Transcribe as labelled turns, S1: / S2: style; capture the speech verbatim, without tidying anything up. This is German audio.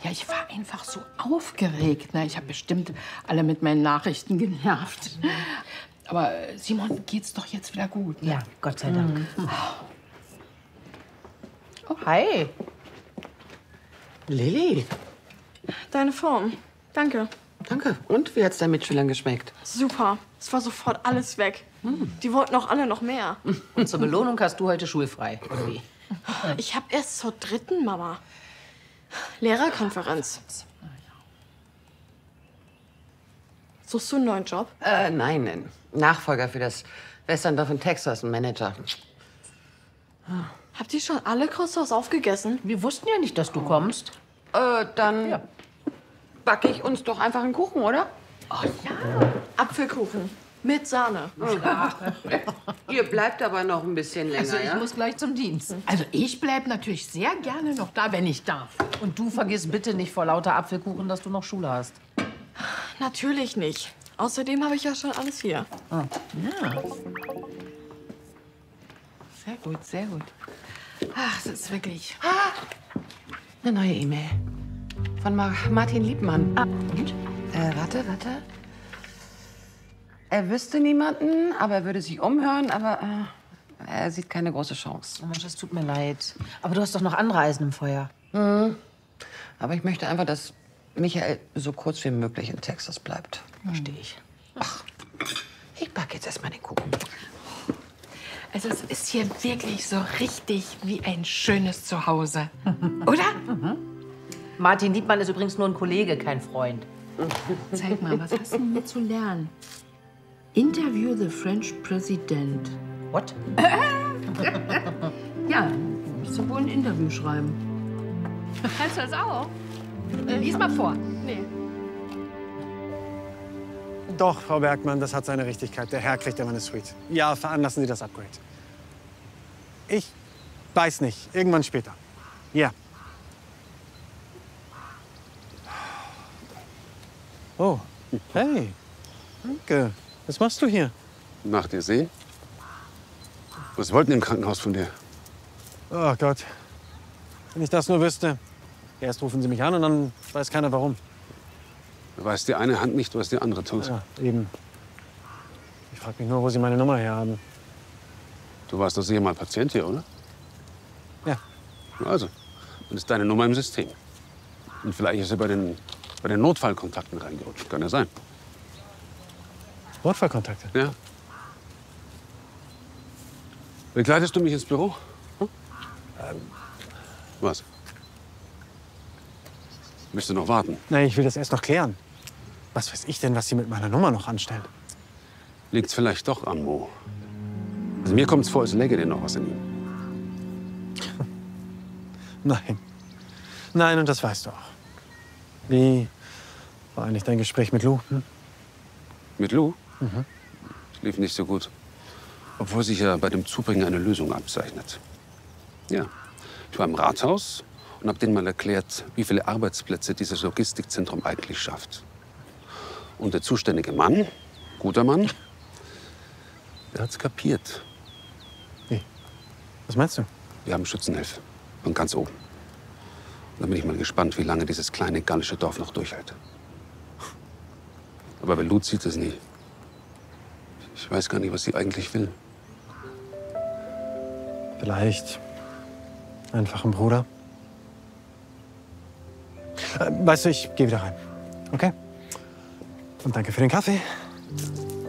S1: Ja, ich war einfach so aufgeregt. Ne? Ich habe bestimmt alle mit meinen Nachrichten genervt. Aber Simon geht's doch jetzt wieder gut. Ne?
S2: Ja, Gott sei Dank.
S1: Mhm.
S2: Oh, hi.
S3: Lilly.
S4: Deine Form. Danke.
S3: Danke. Und wie hat's deinen Mitschülern geschmeckt?
S4: Super. Es war sofort alles weg. Hm. Die wollten auch alle noch mehr.
S2: Und zur Belohnung hast du heute schulfrei, oder wie?
S4: Ich hab erst zur dritten, Mama. Lehrerkonferenz. Suchst du einen neuen Job?
S3: Äh, nein, ein Nachfolger für das Westerndorf in Texas, ein Manager.
S4: Habt ihr schon alle Croissants aufgegessen?
S2: Wir wussten ja nicht, dass du kommst.
S3: Äh, dann
S2: Ja.
S3: backe ich uns doch einfach einen Kuchen, oder?
S4: Oh ja. Apfelkuchen. Mit Sahne.
S3: Ihr bleibt aber noch ein bisschen länger,
S2: Also ich
S3: ja?
S2: muss gleich zum Dienst.
S1: Also ich bleib natürlich sehr gerne noch da, wenn ich darf.
S2: Und du vergiss bitte nicht vor lauter Apfelkuchen, dass du noch Schule hast.
S4: Natürlich nicht. Außerdem habe ich ja schon alles hier.
S1: Ja. Sehr gut, sehr gut. Ach, es ist wirklich...
S3: Eine neue E-Mail. Von Mar Martin Liebmann.
S1: Ah, und?
S3: Äh, warte, warte. Er wüsste niemanden, aber er würde sich umhören, aber äh, er sieht keine große Chance.
S2: Oh Mensch, das tut mir leid. Aber du hast doch noch andere Eisen im Feuer.
S3: Mhm. Aber ich möchte einfach, dass Michael so kurz wie möglich in Texas bleibt.
S2: Verstehe ich.
S3: Ach, ich backe jetzt erstmal den Kuchen.
S1: Also es ist hier wirklich so richtig wie ein schönes Zuhause. Oder?
S2: Mhm. Martin Liebmann ist übrigens nur ein Kollege, kein Freund.
S1: Zeig mal, was hast du denn hier zu lernen? Interview the French President.
S2: What?
S1: Ja, musst du wohl ein Interview schreiben. Kannst du das auch? Äh, lies mal vor.
S4: Nee.
S5: Doch, Frau Bergmann, das hat seine Richtigkeit. Der Herr kriegt ja meine Suite. Ja, veranlassen Sie das Upgrade. Ich weiß nicht. Irgendwann später. Ja. Oh, hey. Danke. Was machst du hier?
S6: Nach dir sehen? Was wollten die im Krankenhaus von dir?
S5: Oh Gott. Wenn ich das nur wüsste. Erst rufen sie mich an und dann weiß keiner warum.
S6: Du weißt die eine Hand nicht, was die andere tut.
S5: Ja, eben. Ich frage mich nur, wo sie meine Nummer her haben.
S6: Du warst doch sicher mal Patient hier, oder?
S5: Ja.
S6: Also, dann ist deine Nummer im System. Und vielleicht ist sie bei den, bei den Notfallkontakten reingerutscht. Kann ja sein.
S5: Notfallkontakte?
S6: Ja. Begleitest du mich ins Büro? Hm? Ähm. Was? Willst du noch warten?
S5: Nee, ich will das erst noch klären. Was weiß ich denn, was sie mit meiner Nummer noch anstellt?
S6: Liegt's vielleicht doch an Mo? Also mir kommt's vor, als läge dir noch was in ihm.
S5: Nein. Nein, und das weißt du auch. Wie war eigentlich dein Gespräch mit Lou? Hm?
S6: Mit Lou?
S5: Mhm.
S6: Lief nicht so gut. Obwohl sich ja bei dem Zubringen eine Lösung abzeichnet. Ja. Ich war im Rathaus und habe denen mal erklärt, wie viele Arbeitsplätze dieses Logistikzentrum eigentlich schafft. Und der zuständige Mann, guter Mann, der hat's kapiert.
S5: Wie? Was meinst du?
S6: Wir haben Schützenhilfe. Von ganz oben. Und da bin ich mal gespannt, wie lange dieses kleine gallische Dorf noch durchhält. Aber bei Lou sieht es nie. Ich weiß gar nicht, was sie eigentlich will.
S5: Vielleicht einfach ein Bruder. Äh, weißt du, ich gehe wieder rein. Okay? Und danke für den Kaffee.